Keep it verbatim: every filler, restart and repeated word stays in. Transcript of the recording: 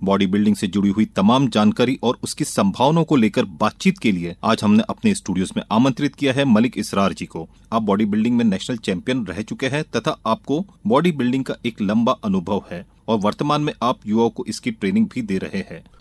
Body building से जुड़ी हुई तमाम जानकारी और उसकी संभावनाओं को लेकर बातचीत के लिए आज हमने अपने स्टूडियोज में आमंत्रित किया है मलिक इसरार जी को। आप बॉडी बिल्डिंग में नेशनल चैंपियन रह चुके हैं तथा आपको बॉडी बिल्डिंग का एक लंबा अनुभव है और वर्तमान में आप युवाओं को इसकी ट्रेनिंग भी दे रहे हैं।